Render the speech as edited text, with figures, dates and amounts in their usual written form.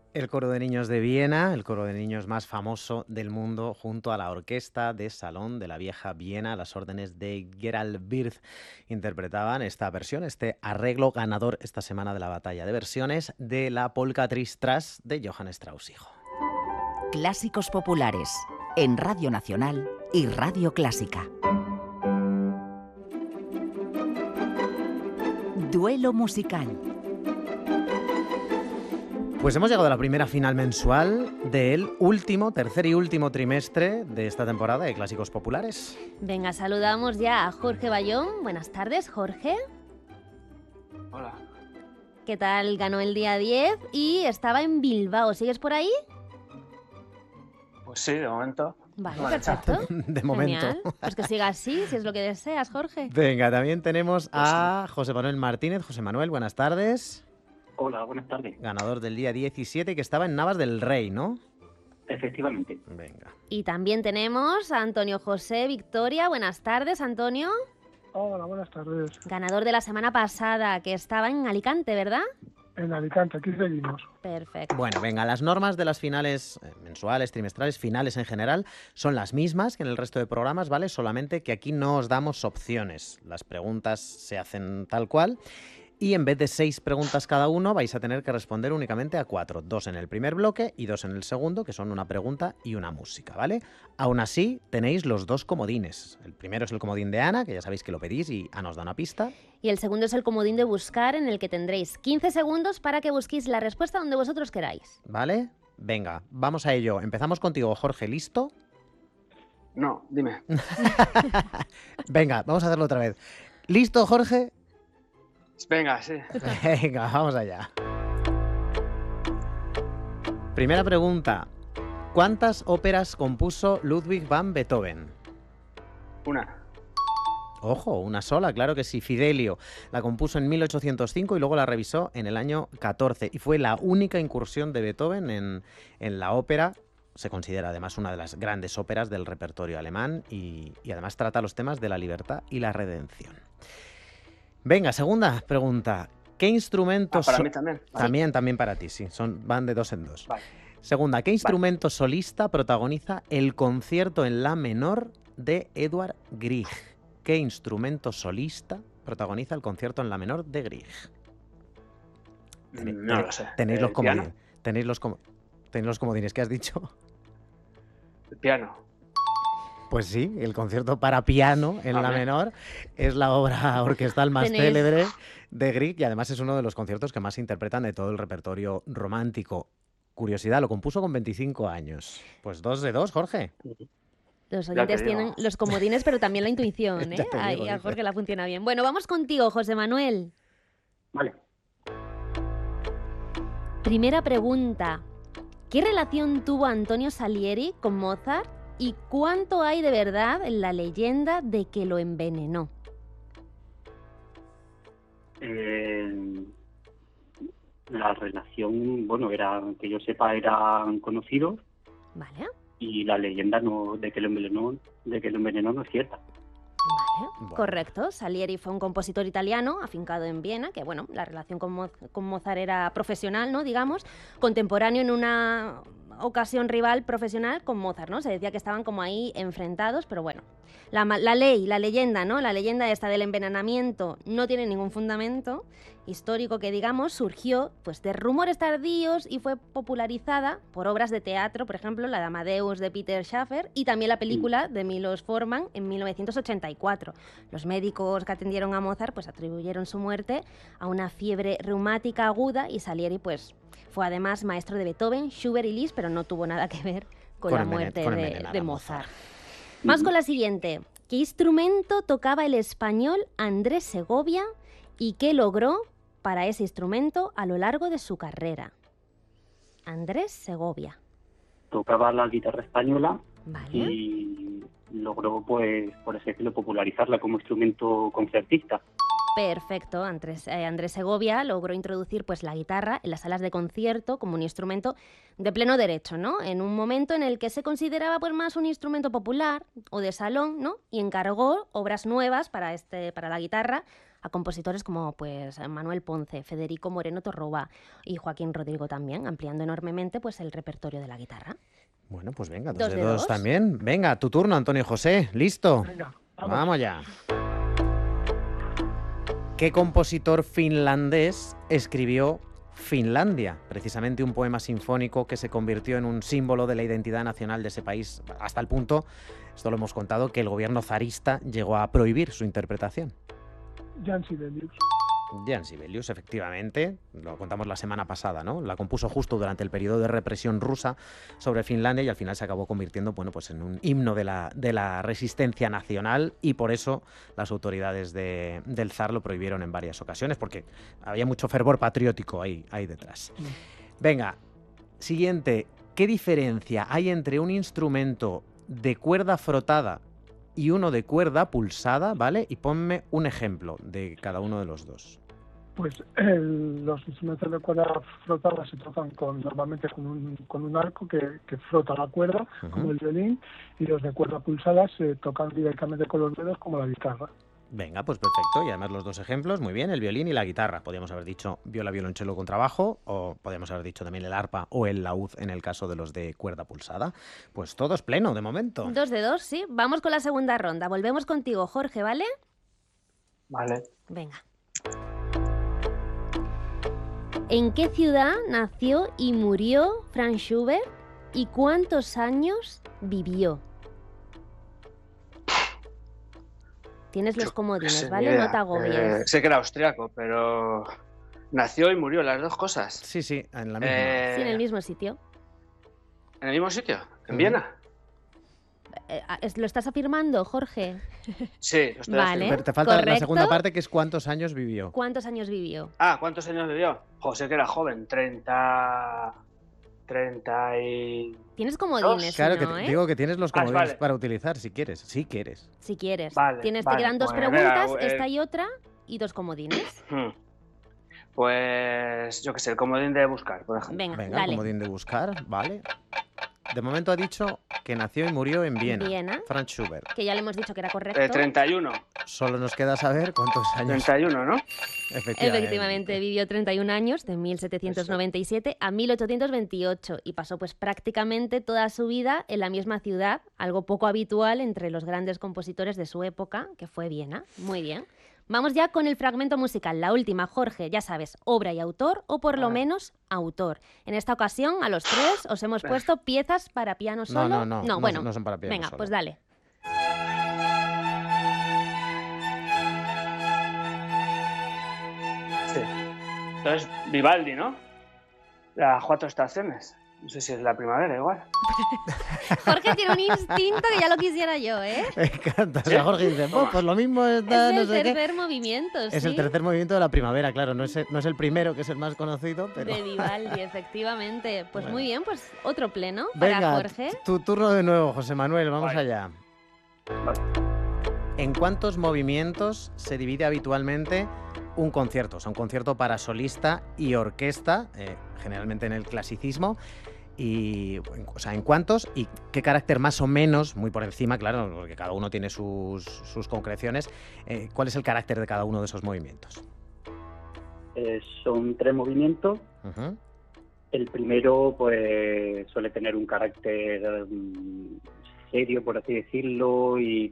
El coro de niños de Viena, el coro de niños más famoso del mundo, junto a la orquesta de salón de la vieja Viena, a las órdenes de Gerald Wirth, interpretaban esta versión, este arreglo ganador esta semana de la batalla de versiones de la Polka Tristras de Johann Strauss hijo. Clásicos populares en Radio Nacional y Radio Clásica. Duelo musical. Pues hemos llegado a la primera final mensual del tercer y último trimestre de esta temporada de Clásicos Populares. Venga, saludamos ya a Jorge Bayón. Buenas tardes, Jorge. Hola. ¿Qué tal? Ganó el día 10 y estaba en Bilbao. ¿Sigues por ahí? Pues sí, de momento. Vale, Vale, perfecto. De momento. Genial. Pues que siga así, si es lo que deseas, Jorge. Venga, también tenemos a José Manuel Martínez. José Manuel, buenas tardes. Hola, buenas tardes. Ganador del día 17, que estaba en Navas del Rey, ¿no? Efectivamente. Venga. Y también tenemos a Antonio José Victoria. Buenas tardes, Antonio. Hola, buenas tardes. Ganador de la semana pasada, que estaba en Alicante, ¿verdad? En Alicante, aquí seguimos. Perfecto. Bueno, venga, las normas de las finales mensuales, trimestrales, finales en general, son las mismas que en el resto de programas, ¿vale? Solamente que aquí no os damos opciones. Las preguntas se hacen tal cual. Y en vez de 6 preguntas cada uno, vais a tener que responder únicamente a 4. 2 en el primer bloque y 2 en el segundo, que son una pregunta y una música, ¿vale? Aún así, tenéis los 2 comodines. El primero es el comodín de Ana, que ya sabéis que lo pedís y Ana os da una pista. Y el segundo es el comodín de buscar, en el que tendréis 15 segundos para que busquéis la respuesta donde vosotros queráis. ¿Vale? Venga, vamos a ello. Empezamos contigo, Jorge. ¿Listo? No, dime. Venga, vamos a hacerlo otra vez. ¿Listo, Jorge? Venga, sí. Venga, vamos allá. Primera pregunta. ¿Cuántas óperas compuso Ludwig van Beethoven? Una. Ojo, una sola, claro que sí. Fidelio la compuso en 1805 y luego la revisó en el año 14. Y fue la única incursión de Beethoven en la ópera. Se considera además una de las grandes óperas del repertorio alemán y además trata los temas de la libertad y la redención. Venga, segunda pregunta. ¿Qué instrumentos... Para mí también. Vale. También para ti, sí. Van de 2 en 2. Vale. Segunda, ¿qué instrumento solista protagoniza el concierto en la menor de Edvard Grieg? ¿Qué instrumento solista protagoniza el concierto en la menor de Grieg? No lo sé. Tenéis los comodines. ¿Piano? Tenéis los comodines. ¿Qué has dicho? El piano. Pues sí, el concierto para piano en la menor es la obra orquestal más Tenéis- célebre de Grieg y además es uno de los conciertos que más se interpretan de todo el repertorio romántico. Curiosidad, lo compuso con 25 años. Pues 2 de 2, Jorge. Los Ya oyentes te digo. tienen los comodines, pero también la intuición, Ya ¿eh? te Ahí digo, a dice. Jorge la funciona bien. Bueno, vamos contigo, José Manuel. Vale. Primera pregunta. ¿Qué relación tuvo Antonio Salieri con Mozart y cuánto hay de verdad en la leyenda de que lo envenenó? La relación, bueno, que yo sepa, eran conocidos ¿Vale? y la leyenda de que lo envenenó no es cierta. Vale, Bueno. correcto. Salieri fue un compositor italiano afincado en Viena, que bueno, la relación con Mozart era profesional, ¿no? Digamos, contemporáneo en una ocasión rival profesional con Mozart, ¿no? Se decía que estaban como ahí enfrentados, pero bueno. La leyenda, ¿no? La leyenda esta del envenenamiento no tiene ningún fundamento histórico que digamos, surgió pues de rumores tardíos y fue popularizada por obras de teatro, por ejemplo, la de Amadeus de Peter Schaffer y también la película de Milos Forman en 1984. Los médicos que atendieron a Mozart pues atribuyeron su muerte a una fiebre reumática aguda y Salieri pues fue además maestro de Beethoven, Schubert y Liszt, pero no tuvo nada que ver con la muerte envenenar de a Mozart. Más con la siguiente. ¿Qué instrumento tocaba el español Andrés Segovia y qué logró para ese instrumento a lo largo de su carrera? Andrés Segovia. Tocaba la guitarra española Vale. y logró, pues, por así decirlo, popularizarla como instrumento concertista. Perfecto. Andrés Segovia logró introducir pues la guitarra en las salas de concierto como un instrumento de pleno derecho, ¿no? En un momento en el que se consideraba pues más un instrumento popular o de salón, ¿no? Y encargó obras nuevas para la guitarra a compositores como pues Manuel Ponce, Federico Moreno Torroba y Joaquín Rodrigo también, ampliando enormemente pues el repertorio de la guitarra. Bueno, pues venga, 2 2 de de 2 2. también. Venga, tu turno, Antonio José. ¿Listo? Venga, Vamos ya. ¿Qué compositor finlandés escribió Finlandia? Precisamente un poema sinfónico que se convirtió en un símbolo de la identidad nacional de ese país, hasta el punto, esto lo hemos contado, que el gobierno zarista llegó a prohibir su interpretación. Jan Sibelius. Jan Sibelius, efectivamente, lo contamos la semana pasada, ¿no? La compuso justo durante el periodo de represión rusa sobre Finlandia y al final se acabó convirtiendo, bueno, pues en un himno de la resistencia nacional y por eso las autoridades del zar lo prohibieron en varias ocasiones porque había mucho fervor patriótico ahí detrás. Venga, siguiente. ¿Qué diferencia hay entre un instrumento de cuerda frotada y uno de cuerda pulsada, ¿vale? Y ponme un ejemplo de cada uno de los dos. Pues los instrumentos de cuerda frotada se tocan normalmente con un arco que frota la cuerda, como el violín, y los de cuerda pulsada se tocan directamente con los dedos, como la guitarra. Venga, pues perfecto. Y además los dos ejemplos, muy bien, el violín y la guitarra. Podríamos haber dicho viola, violonchelo, contrabajo, o podríamos haber dicho también el arpa o el laúd en el caso de los de cuerda pulsada. Pues todo es pleno de momento. 2 de 2, sí. Vamos con la segunda ronda. Volvemos contigo, Jorge, ¿vale? Vale. Venga. ¿En qué ciudad nació y murió Franz Schubert y cuántos años vivió? Tienes los Yo qué comodines, sé, ¿vale? ni idea. No te agobies. Sé que era austriaco, pero nació y murió, las dos cosas. Sí, sí, en la misma. Sí, en el mismo sitio. ¿En el mismo sitio? ¿En Ujú. Viena? ¿Lo estás afirmando, Jorge? Sí, lo estoy Vale. haciendo. Pero te falta la ¿correcto? segunda parte, que es cuántos años vivió. ¿Cuántos años vivió? Ah, ¿cuántos años vivió? José, que era joven, 30 y... Tienes comodines, Claro, si que no, te- ¿eh? digo que tienes los comodines vale. para utilizar, si quieres. Si quieres. Si quieres. Vale, Te vale, quedan 2 pues, preguntas, venga, esta y otra, y 2 comodines. Pues yo qué sé, el comodín de buscar, por ejemplo. Venga, Venga, dale. comodín de buscar, vale. De momento ha dicho que nació y murió en Viena. Viena. Franz Schubert. Que ya le hemos dicho que era correcto. 31. Solo nos queda saber cuántos años. 31, ¿no? Efectivamente, vivió 31 años, de 1797 a 1828, y pasó pues prácticamente toda su vida en la misma ciudad, algo poco habitual entre los grandes compositores de su época, que fue Viena. Muy bien. Vamos ya con el fragmento musical, la última, Jorge, ya sabes, obra y autor, o por lo menos autor. En esta ocasión, a los 3 os hemos puesto piezas para piano solo. No, bueno, no son para piano venga, solo. pues dale. Sí. Entonces, Vivaldi, ¿no? Las 4 estaciones. No sé si es la primavera, igual. Jorge tiene un instinto que ya lo quisiera yo, ¿eh? Me encanta. O sea, Jorge dice, pues lo mismo está, Es no el sé qué. tercer movimiento, Es sí. el tercer movimiento de la primavera, claro. No es el primero, que es el más conocido, pero... De Vivaldi, efectivamente. Pues Bueno. muy bien, pues otro pleno para Venga, Jorge. tu turno de nuevo, José Manuel. Vamos Vale. allá. Vale. ¿En cuántos movimientos se divide habitualmente un concierto? O sea, un concierto para solista y orquesta, generalmente en el clasicismo. O sea, ¿en cuántos? ¿Y qué carácter más o menos, muy por encima, claro, porque cada uno tiene sus concreciones, cuál es el carácter de cada uno de esos movimientos? Son 3 movimientos. Ujú. El primero, pues, suele tener un carácter serio, por así decirlo, y